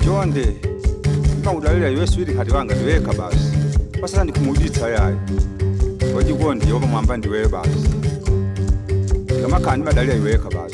Jonde ngawulalela yeswili kati wanga ndiweka basi pasana ndikumuditsa yayi wajikondi yoba mwamba ndiwe basi ngamakhandi badalira iweka basi